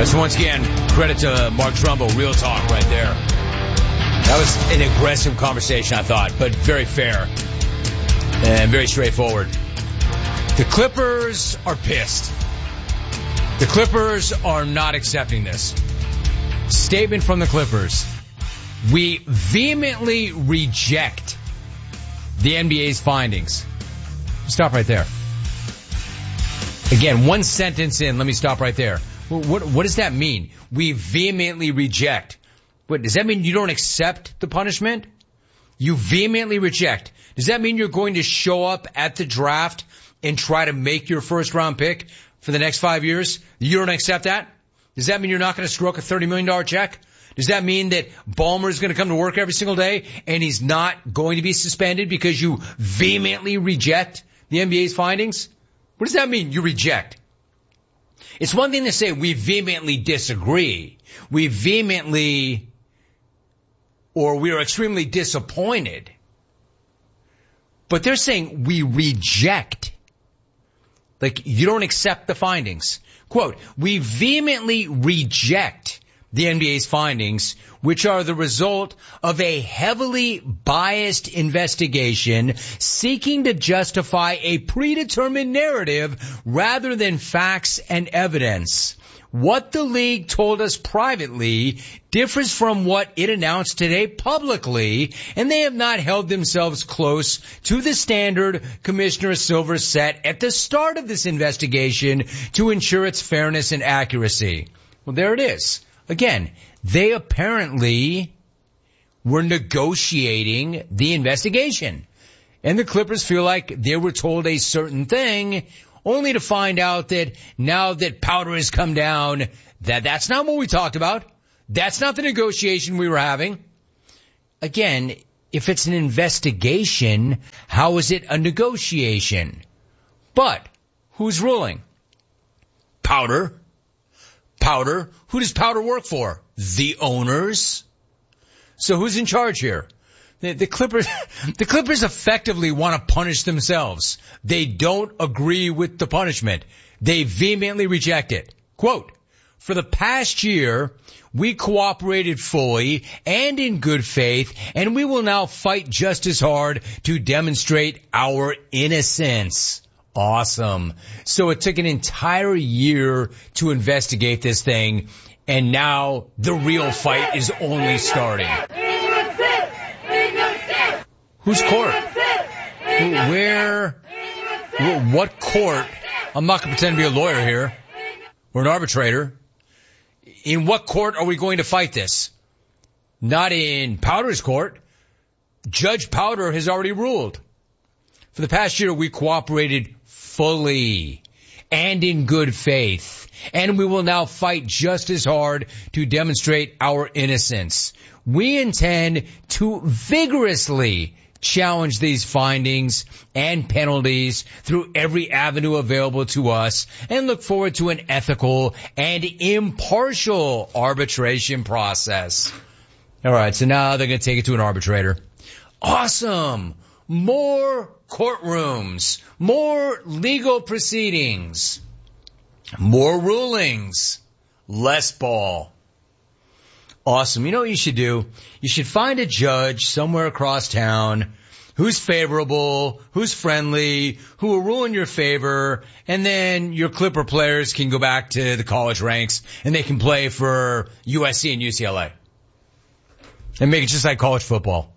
So once again, credit to Mark Trumbo, real talk right there. That was an aggressive conversation, I thought, but very fair and very straightforward. The Clippers are pissed. The Clippers are not accepting this. Statement from the Clippers. We vehemently reject the NBA's findings. Stop right there. Again, one sentence in, let me stop right there. What does that mean? We vehemently reject. What, does that mean you don't accept the punishment? You vehemently reject. Does that mean you're going to show up at the draft and try to make your first round pick for the next 5 years? You don't accept that? Does that mean you're not going to stroke a $30 million check? Does that mean that Ballmer is going to come to work every single day and he's not going to be suspended because you vehemently reject the NBA's findings? What does that mean, you reject? It's one thing to say we vehemently disagree. We vehemently, or we are extremely disappointed. But they're saying we reject. Like, you don't accept the findings. Quote, we vehemently reject the NBA's findings, which are the result of a heavily biased investigation seeking to justify a predetermined narrative rather than facts and evidence. What the league told us privately differs from what it announced today publicly, and they have not held themselves close to the standard Commissioner Silver set at the start of this investigation to ensure its fairness and accuracy. Well, there it is. Again, they apparently were negotiating the investigation. And the Clippers feel like they were told a certain thing, only to find out that now that powder has come down, that's not what we talked about. That's not the negotiation we were having. Again, if it's an investigation, how is it a negotiation? But who's ruling? Powder. Powder. Who does Powder work for? The owners. So who's in charge here? The Clippers effectively want to punish themselves. They don't agree with the punishment. They vehemently reject it. Quote, for the past year, we cooperated fully and in good faith, and we will now fight just as hard to demonstrate our innocence. Awesome. So it took an entire year to investigate this thing, and now the real fight is only starting. Whose court? Where? What court? I'm not going to pretend to be a lawyer here or an arbitrator. In what court are we going to fight this? Not in Powder's court. Judge Powder has already ruled. For the past year, we cooperated fully and in good faith, and we will now fight just as hard to demonstrate our innocence. We intend to vigorously challenge these findings and penalties through every avenue available to us and look forward to an ethical and impartial arbitration process. All right, so now they're going to take it to an arbitrator. Awesome. More courtrooms, more legal proceedings, more rulings, less ball. Awesome. You know what you should do? You should find a judge somewhere across town who's favorable, who's friendly, who will rule in your favor, and then your Clipper players can go back to the college ranks and they can play for USC and UCLA. And make it just like college football.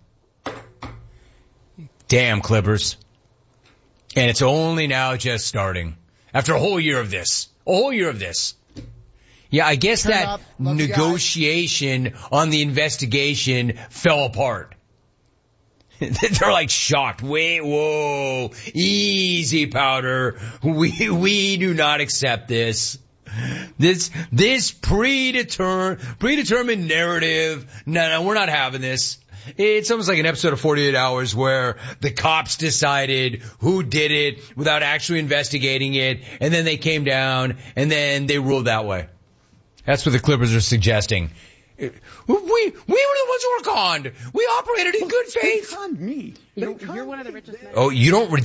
Damn Clippers. And it's only now just starting. After a whole year of this. A whole year of this. Yeah, I guess that negotiation on the investigation fell apart. They're like shocked. Wait, whoa, easy, Powder. We do not accept this. This predetermined narrative. No, we're not having this. It's almost like an episode of 48 Hours where the cops decided who did it without actually investigating it, and then they came down, and then they ruled that way. That's what the Clippers are suggesting. We were the ones who were conned. We operated in good faith. They conned me. You're one of the richest men. Oh, you don't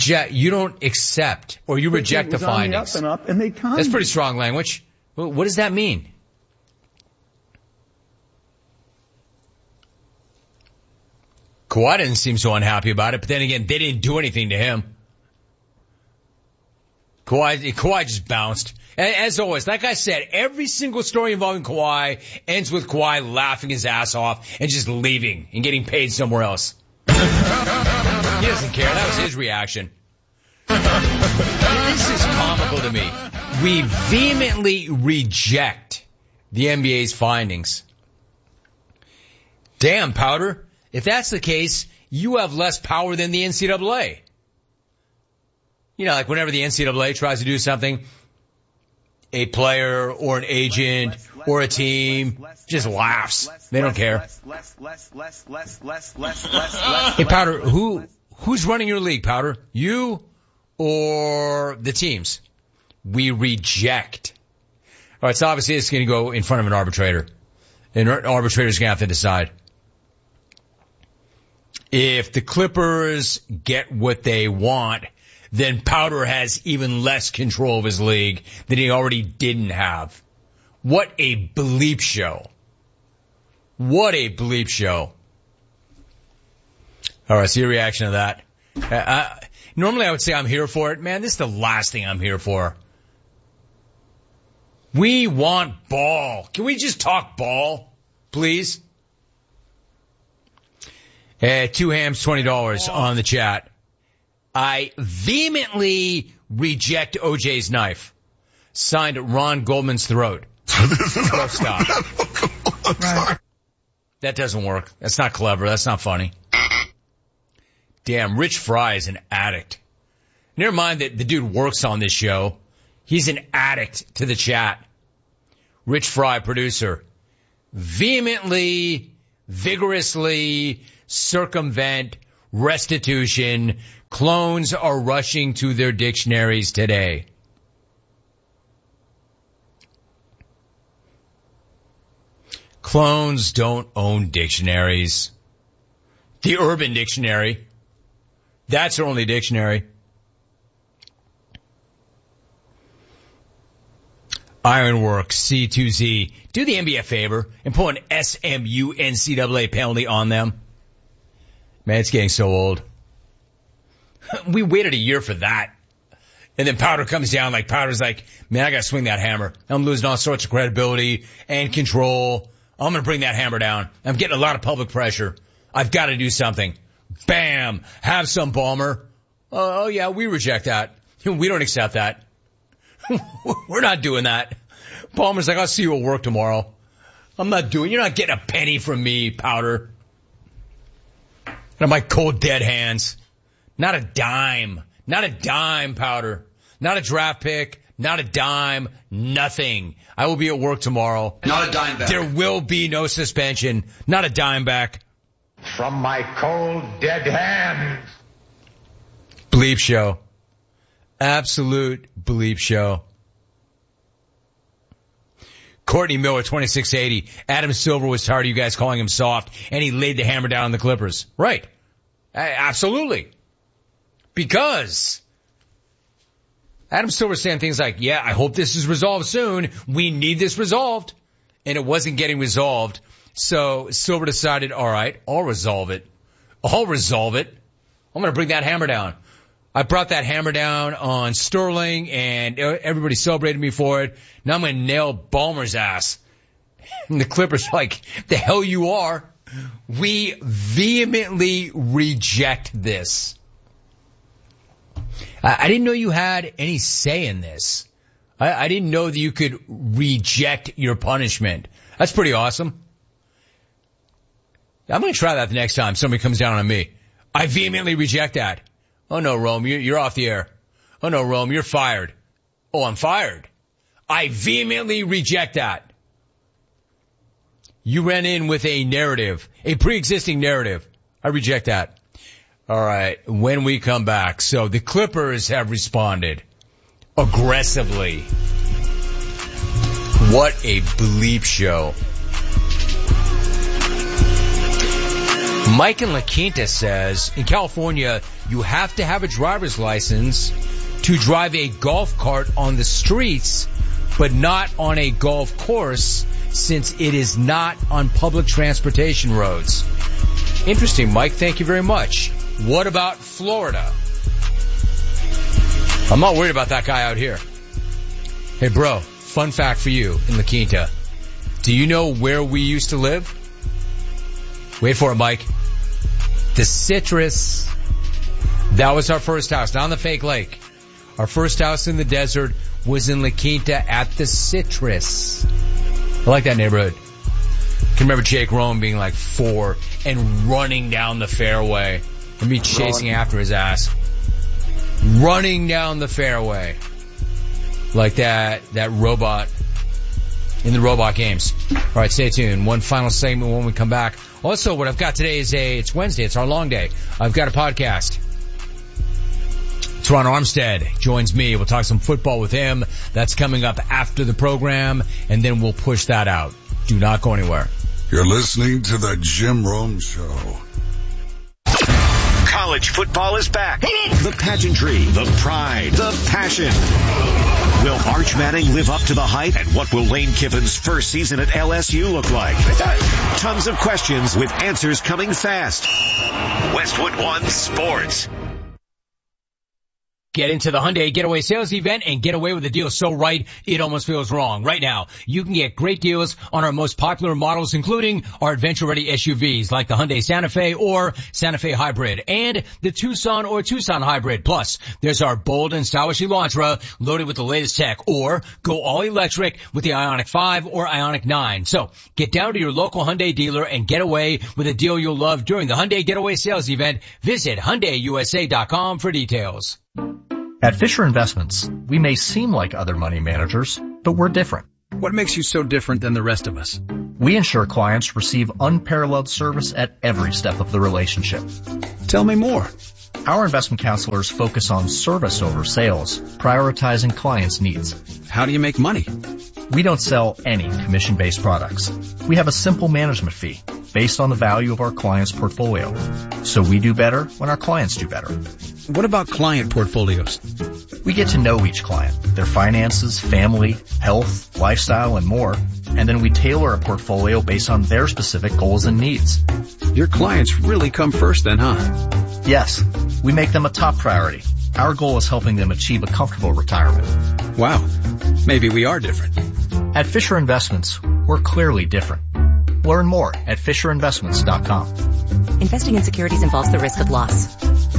accept, or you reject the findings. Up and up, and they conned That's pretty strong language. What does that mean? Kawhi didn't seem so unhappy about it, but then again, they didn't do anything to him. Kawhi just bounced. As always, like I said, every single story involving Kawhi ends with Kawhi laughing his ass off and just leaving and getting paid somewhere else. He doesn't care. That was his reaction. This is comical to me. We vehemently reject the NBA's findings. Damn, Powder. If that's the case, you have less power than the NCAA. You know, like whenever the NCAA tries to do something, a player or an agent or a team just laughs. They don't care. Hey, Powder, who's running your league, Powder? You or the teams? We reject. All right, so obviously it's going to go in front of an arbitrator. And an arbitrator's going to have to decide. If the Clippers get what they want, then Powder has even less control of his league than he already didn't have. What a bleep show. What a bleep show. All right, so your reaction to that. Normally I would say I'm here for it. Man, this is the last thing I'm here for. We want ball. Can we just talk ball, please? 2 hams, $20 on the chat. I vehemently reject OJ's knife. Signed Ron Goldman's throat. Stop. Right. That doesn't work. That's not clever. That's not funny. Damn, Rich Fry is an addict. Never mind that the dude works on this show. He's an addict to the chat. Rich Fry, producer. Vehemently, vigorously circumvent restitution. Clones are rushing to their dictionaries today. Clones don't own dictionaries. The Urban Dictionary. That's their only dictionary. Ironworks, C2Z. Do the NBA a favor and pull an SMU NCAA penalty on them. Man, it's getting so old. We waited a year for that. And then Powder comes down like Powder's like, man, I gotta swing that hammer. I'm losing all sorts of credibility and control. I'm gonna bring that hammer down. I'm getting a lot of public pressure. I've got to do something. Bam! Have some, Ballmer. Oh yeah, we reject that. We don't accept that. We're not doing that. Ballmer's like, I'll see you at work tomorrow. You're not getting a penny from me, Powder. And my cold dead hands. Not a dime. Not a dime, Powder. Not a draft pick. Not a dime. Nothing. I will be at work tomorrow. Not a dime back. There will be no suspension. Not a dime back. From my cold dead hands. Bleep show. Absolute bleep show. Courtney Miller, 2680. Adam Silver was tired of you guys calling him soft, and he laid the hammer down on the Clippers. Right. Absolutely. Because Adam Silver saying things like, yeah, I hope this is resolved soon. We need this resolved. And it wasn't getting resolved. So Silver decided, all right, I'll resolve it. I'm going to bring that hammer down. I brought that hammer down on Sterling, and everybody celebrated me for it. Now I'm going to nail Ballmer's ass. And the Clippers are like, the hell you are. We vehemently reject this. I didn't know you had any say in this. I didn't know that you could reject your punishment. That's pretty awesome. I'm going to try that the next time somebody comes down on me. I vehemently reject that. Oh no, Rome, you're off the air. Oh no, Rome, you're fired. Oh, I'm fired. I vehemently reject that. You ran in with a narrative, a pre-existing narrative. I reject that. All right, when we come back, so the Clippers have responded aggressively. What a bleep show. Mike in La Quinta says, in California, you have to have a driver's license to drive a golf cart on the streets, but not on a golf course, since it is not on public transportation roads. Interesting, Mike. Thank you very much. What about Florida? I'm not worried about that guy out here. Hey, bro, fun fact for you in La Quinta. Do you know where we used to live? Wait for it, Mike. The Citrus. That was our first house, not on the fake lake. Our first house in the desert was in La Quinta at the Citrus. I like that neighborhood. I can remember Jake Rome being like 4 and running down the fairway and me chasing after his ass. Running down the fairway. Like that robot in the robot games. Alright, stay tuned. One final segment when we come back. Also, what I've got today is it's Wednesday. It's our long day. I've got a podcast. Teron Armstead joins me. We'll talk some football with him. That's coming up after the program, and then we'll push that out. Do not go anywhere. You're listening to the Jim Rome Show. College football is back. The pageantry, the pride, the passion. Will Arch Manning live up to the hype? And what will Lane Kiffin's first season at LSU look like? Tons of questions with answers coming fast. Westwood One Sports. Get into the Hyundai Getaway Sales Event and get away with a deal so right, it almost feels wrong. Right now, you can get great deals on our most popular models, including our adventure-ready SUVs like the Hyundai Santa Fe or Santa Fe Hybrid and the Tucson or Tucson Hybrid. Plus, there's our bold and stylish Elantra loaded with the latest tech, or go all electric with the Ioniq 5 or Ioniq 9. So, get down to your local Hyundai dealer and get away with a deal you'll love during the Hyundai Getaway Sales Event. Visit HyundaiUSA.com for details. At Fisher Investments, we may seem like other money managers, but we're different. What makes you so different than the rest of us? We ensure clients receive unparalleled service at every step of the relationship. Tell me more. Our investment counselors focus on service over sales, prioritizing clients' needs. How do you make money? We don't sell any commission-based products. We have a simple management fee based on the value of our client's portfolio. So we do better when our clients do better. What about client portfolios? We get to know each client, their finances, family, health, lifestyle, and more, and then we tailor a portfolio based on their specific goals and needs. Your clients really come first then, huh? Yes, we make them a top priority. Our goal is helping them achieve a comfortable retirement. Wow, maybe we are different. At Fisher Investments, we're clearly different. Learn more at FisherInvestments.com. Investing in securities involves the risk of loss.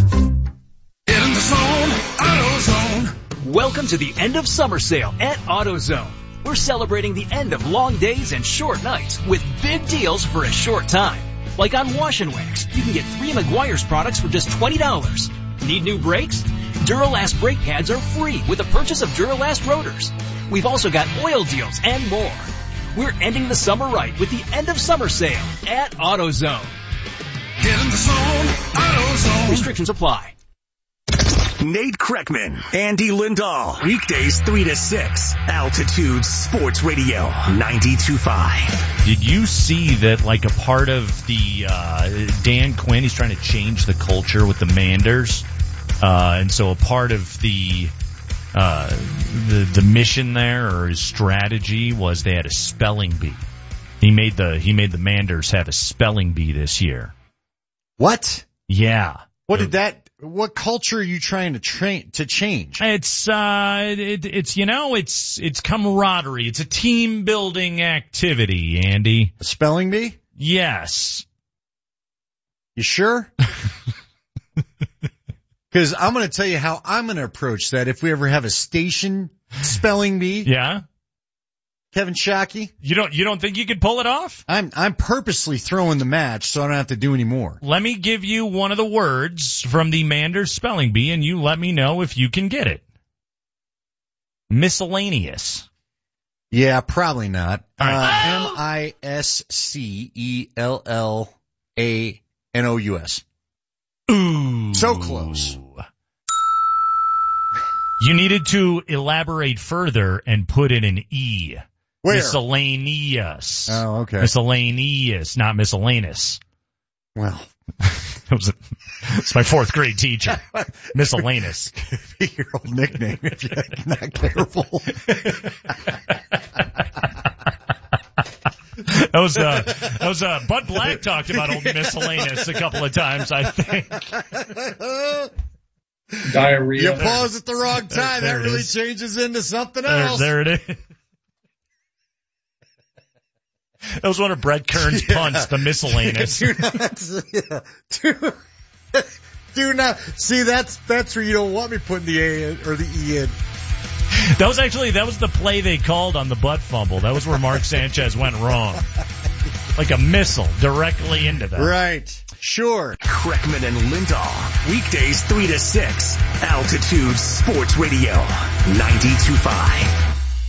Get in the zone, AutoZone. Welcome to the end of summer sale at AutoZone. We're celebrating the end of long days and short nights with big deals for a short time. Like on Wash and Wax, you can get 3 Meguiar's products for just $20. Need new brakes? Duralast brake pads are free with the purchase of Duralast rotors. We've also got oil deals and more. We're ending the summer right with the end of summer sale at AutoZone. Get in the zone, AutoZone. Restrictions apply. Nate Kreckman, Andy Lindahl, weekdays 3 to 6, Altitude Sports Radio 92.5. Did you see that, like, a part of the Dan Quinn, he's trying to change the culture with the Manders, and so a part of the mission there, or his strategy, was they had a spelling bee. He made the Manders have a spelling bee this year. What? Yeah. What culture are you trying to change? It's camaraderie. It's a team building activity, Andy. A spelling bee? Yes. You sure? Because I'm going to tell you how I'm going to approach that if we ever have a station spelling bee. Yeah. Kevin Shockey. You don't think you could pull it off? I'm purposely throwing the match so I don't have to do any more. Let me give you one of the words from the Manders spelling bee, and you let me know if you can get it. Miscellaneous. Yeah, probably not. All right. Miscellanaous. Ooh. So close. You needed to elaborate further and put in an E. Where? Miscellaneous. Oh, okay. Miscellaneous, not miscellaneous. Well. It's my 4th grade teacher. Miscellaneous. Be your old nickname if you're not careful. That was Bud Black talked about old miscellaneous a couple of times, I think. Diarrhea. You pause at the wrong time. That really changes into something else. There it is. That was one of Brett Kern's punts, the miscellaneous. Do not. See, that's where you don't want me putting the A in, or the E in. That was the play they called on the butt fumble. That was where Mark Sanchez went wrong. Like a missile directly into that. Right. Sure. Kreckman and Lindahl. Weekdays 3 to 6. Altitude Sports Radio. 92.5.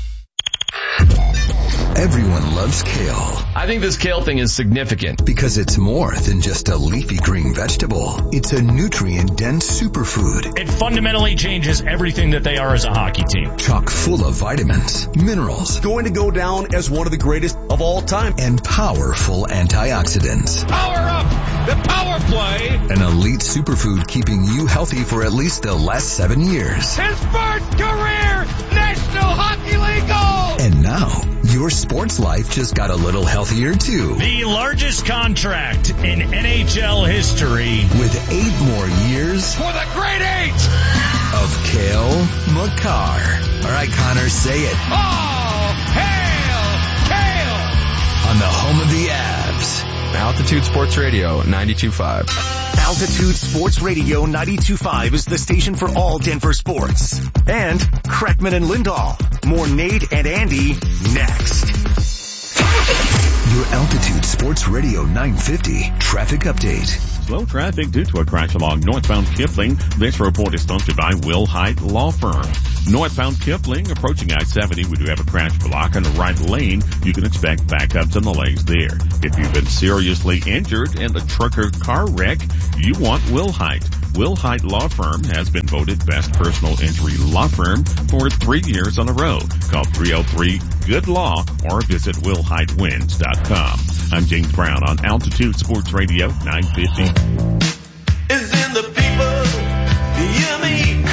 Everyone loves kale. I think this kale thing is significant. Because it's more than just a leafy green vegetable. It's a nutrient-dense superfood. It fundamentally changes everything that they are as a hockey team. Chock full of vitamins, minerals. Going to go down as one of the greatest of all time. And powerful antioxidants. Power up! The power play! An elite superfood keeping you healthy for at least the last 7 years. His first career National Hockey League goal! And now, your sports life just got a little healthier too. The largest contract in NHL history. With 8 more years. For the great 8! Of Cale Makar. All right, Connor, say it. Oh, hail Cale! On the home of the Avs. Altitude Sports Radio 92.5. Altitude Sports Radio 92.5 is the station for all Denver sports. And Kreckman and Lindahl. More Nate and Andy next. Your Altitude Sports Radio 950 traffic update. Slow traffic due to a crash along northbound Kipling. This report is sponsored by Will Height Law Firm. Northbound Kipling, approaching I-70, we do have a crash block on the right lane. You can expect backups in the lanes there. If you've been seriously injured in a truck or car wreck, you want Will Height. Will Height Law Firm has been voted best personal injury law firm for 3 years in a row. Call 303-GOOD-LAW or visit willheightwins.com. I'm James Brown on Altitude Sports Radio 950. Is in the people, you mean?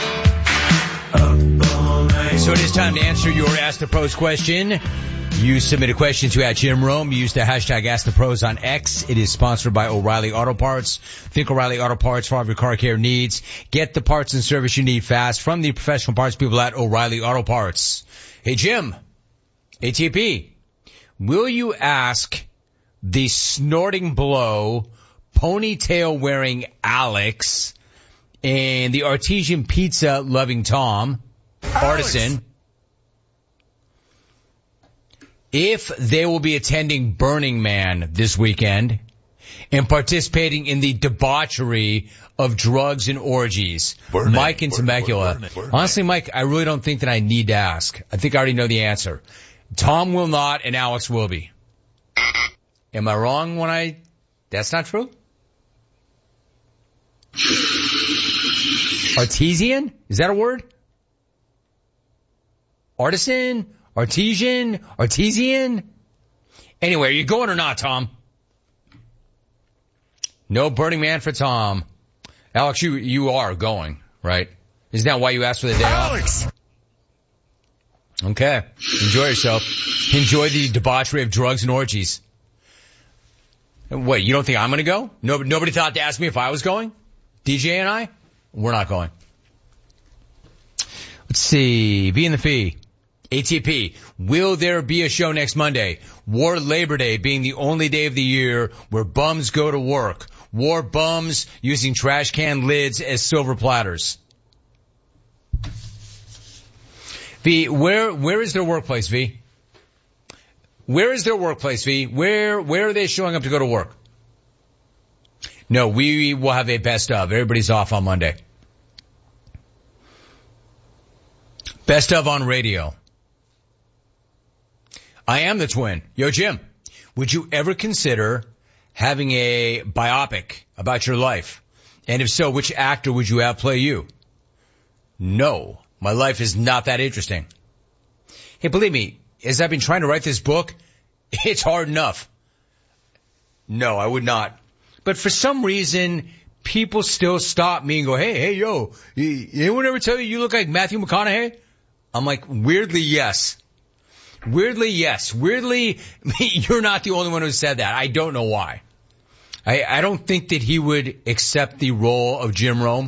So it is time to answer your Ask the Pros question. You submit a question to @Jim Rome. Use the hashtag Ask the Pros on X. It is sponsored by O'Reilly Auto Parts. Think O'Reilly Auto Parts for all of your car care needs. Get the parts and service you need fast from the professional parts people at O'Reilly Auto Parts. Hey Jim, ATP, will you ask the snorting blow, ponytail wearing Alex and the artesian pizza loving Tom, Artisan, if they will be attending Burning Man this weekend and participating in the debauchery of drugs and orgies? Mike in Temecula. Honestly, Mike, I really don't think that I need to ask. I think I already know the answer. Tom will not and Alex will be. Am I wrong when that's not true? Artesian? Is that a word? Artisan? Artesian? Artesian? Anyway, are you going or not, Tom? No Burning Man for Tom. Alex, you are going, right? Isn't that why you asked for the day off? Okay. Enjoy yourself. Enjoy the debauchery of drugs and orgies. Wait, you don't think I'm going to go? Nobody thought to ask me if I was going? DJ and I? We're not going. Let's see. V and the Fee. ATP. Will there be a show next Monday? War Labor Day being the only day of the year where bums go to work. War bums using trash can lids as silver platters. V, where is their workplace, V? Where is their workplace, V? Where are they showing up to go to work? No, we will have a best of. Everybody's off on Monday. Best of on radio. I am the twin. Yo, Jim, would you ever consider having a biopic about your life? And if so, which actor would you have play you? No, my life is not that interesting. Hey, believe me, as I've been trying to write this book, it's hard enough. No, I would not. But for some reason, people still stop me and go, hey, yo, anyone ever tell you look like Matthew McConaughey? I'm like, weirdly, yes. Weirdly, yes. Weirdly, you're not the only one who said that. I don't know why. I don't think that he would accept the role of Jim Rome.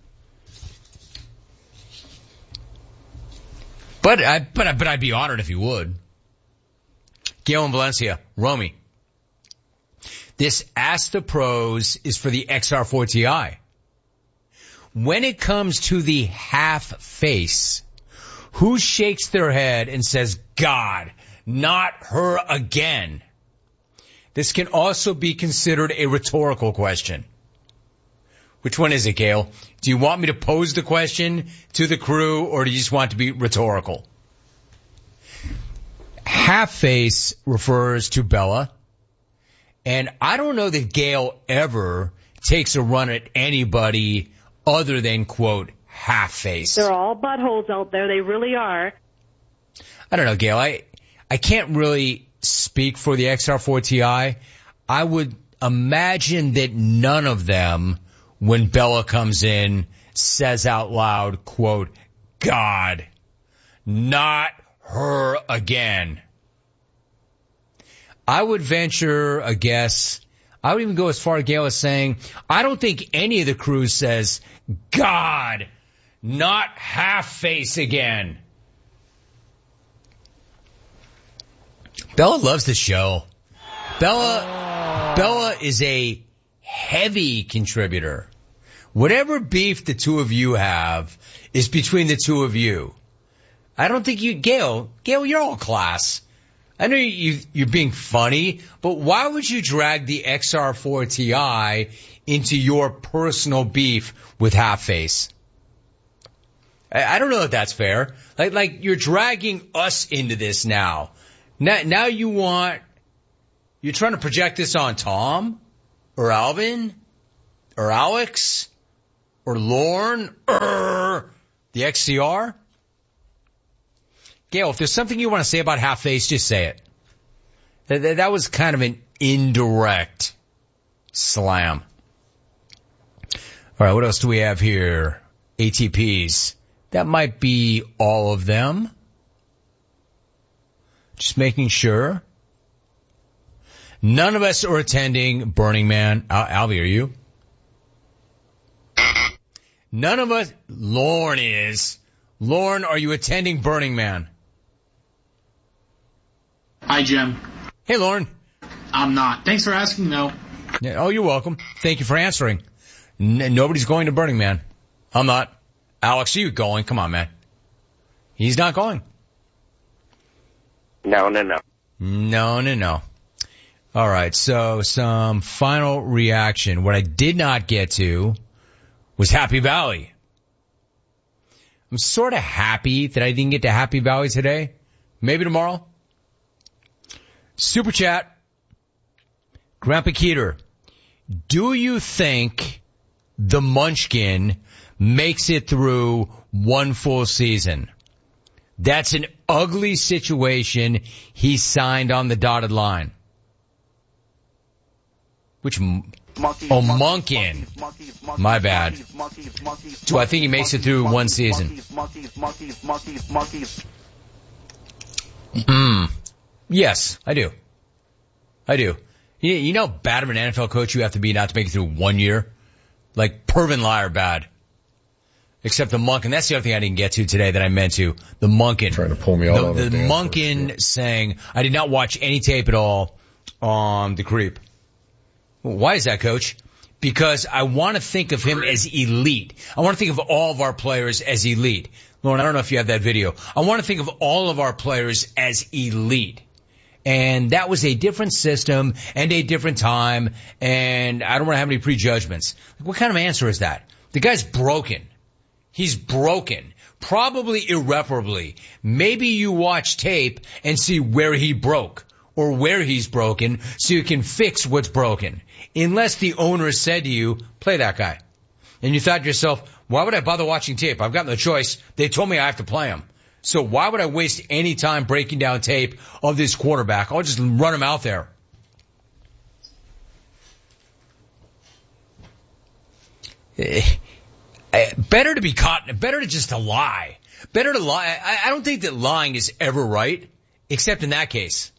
But I'd be honored if he would. Gail in Valencia, Romy. This Ask the Pros is for the XR4 Ti. When it comes to the half face, who shakes their head and says, God, not her again? This can also be considered a rhetorical question. Which one is it, Gail? Do you want me to pose the question to the crew, or do you just want it to be rhetorical? Half face refers to Bella. And I don't know that Gail ever takes a run at anybody other than, quote, half face. They're all buttholes out there. They really are. I don't know, Gail. I can't really speak for the XR4 Ti. I would imagine that none of them, when Bella comes in, says out loud, quote, God, not her again. I would venture a guess. I would even go as far as Gail as saying, I don't think any of the crew says, God, not half face again. Bella loves the show. Bella is a heavy contributor. Whatever beef the two of you have is between the two of you. I don't think Gail, you're all class. I know you're being funny, but why would you drag the XR4 Ti into your personal beef with Half Face? I don't know if that's fair. Like you're dragging us into this now. Now you're trying to project this on Tom or Alvin or Alex or Lorne or the XCR. Gail, if there's something you want to say about Half Face, just say it. That was kind of an indirect slam. All right, what else do we have here? ATPs. That might be all of them. Just making sure. None of us are attending Burning Man. Alvy, are you? None of us. Lorne is. Lorne, are you attending Burning Man? Hi, Jim. Hey, Lorne. I'm not. Thanks for asking, though. Yeah, oh, you're welcome. Thank you for answering. Nobody's going to Burning Man. I'm not. Alex, are you going? Come on, man. He's not going. No. No. All right, so some final reaction. What I did not get to was Happy Valley. I'm sort of happy that I didn't get to Happy Valley today. Maybe tomorrow. Super chat. Grandpa Keeter, do you think the Munchkin makes it through one full season? That's an ugly situation. He signed on the dotted line. Munkin. My bad. Do I think he makes it through one season? Yes, I do. You know how bad of an NFL coach you have to be not to make it through 1 year? Like Pervin Liar bad. Except the Munkin. That's the other thing I didn't get to today that I meant to. The Munkin. Trying to pull me all over the Munkin saying, I did not watch any tape at all on the Creep. Why is that, Coach? Because I want to think of him as elite. I want to think of all of our players as elite. Lauren, I don't know if you have that video. I want to think of all of our players as elite. And that was a different system and a different time, and I don't want to have any prejudgments. What kind of answer is that? The guy's broken. He's broken. Probably irreparably. Maybe you watch tape and see where he broke or where he's broken so you can fix what's broken. Unless the owner said to you, play that guy. And you thought to yourself, why would I bother watching tape? I've got no choice. They told me I have to play him. So why would I waste any time breaking down tape of this quarterback? I'll just run him out there. Better to just to lie. Better to lie. I don't think that lying is ever right. except in that case.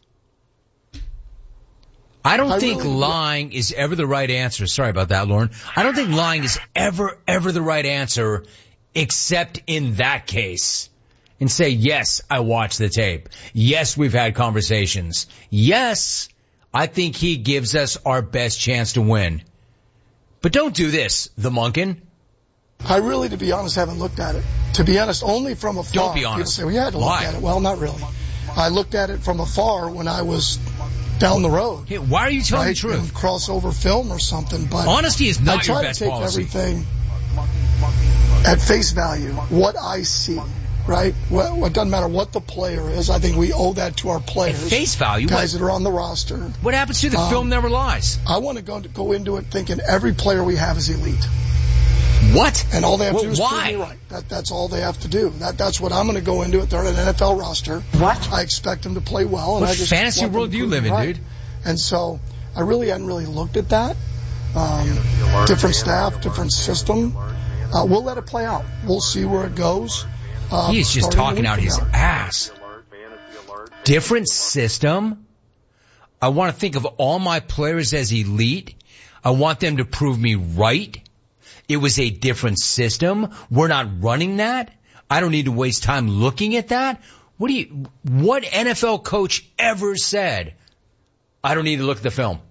I don't think lying is ever the right answer. Sorry about that, Lauren. I don't think lying is ever the right answer except in that case. And say, yes, I watched the tape. Yes, we've had conversations. Yes, I think he gives us our best chance to win. But don't do this, the Monken. I really, to be honest, haven't looked at it. To be honest, only from afar. Don't be honest. People say, well, you had to look at it. Well, not really. I looked at it from afar when I was down the road. Hey, why are you telling the truth? Crossover film or something. But honesty is not your best policy. I try to take everything at face value, what I see. Right? Well, it doesn't matter what the player is. I think we owe that to our players. At face value? Guys that are on the roster. What happens to the film never lies? I want to go into it thinking every player we have is elite. What? And all they have to do is prove me right. That's all they have to do. That's what I'm going to go into it. They're on an NFL roster. What? I expect them to play well. And what I just fantasy world do you live in, dude? And so I really hadn't looked at that. Different staff, different system. We'll let it play out. We'll see where it goes. He is just talking out his ass. Different system. I want to think of all my players as elite. I want them to prove me right. It was a different system. We're not running that. I don't need to waste time looking at that. What NFL coach ever said? I don't need to look at the film.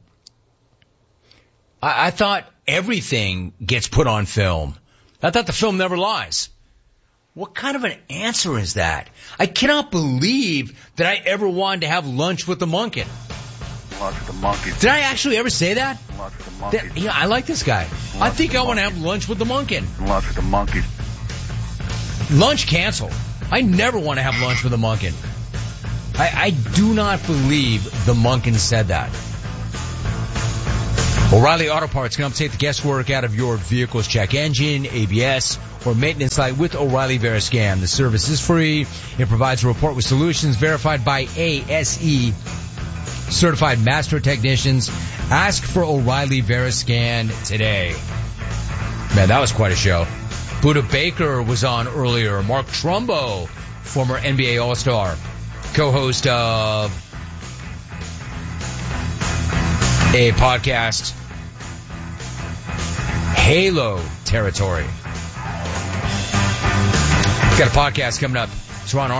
I thought everything gets put on film. I thought the film never lies. What kind of an answer is that? I cannot believe that I ever wanted to have lunch with the Monken. Lunch with the monkey. Did I actually ever say that? Lunch with the monkey. I like this guy. I think I want to have lunch with the Monken. Lunch with the monkey. Lunch canceled. I never want to have lunch with the Monken. I do not believe the Monken said that. O'Reilly Auto Parts can take the guesswork out of your vehicle's check engine, ABS, or maintenance light with O'Reilly Veriscan. The service is free. It provides a report with solutions verified by ASE certified master technicians. Ask for O'Reilly Veriscan today. Man, that was quite a show. Buda Baker was on earlier. Mark Trumbo, former NBA All-Star, co-host of a podcast, Halo Territory. Got a podcast coming up. Toronto